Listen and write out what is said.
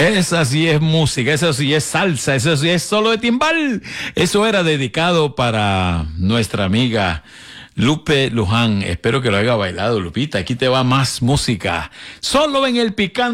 Esa sí es música, eso sí es salsa, eso sí es solo de timbal. Eso era dedicado para nuestra amiga Lupe Luján. Espero que lo haya bailado, Lupita. Aquí te va más música. Solo en el picante.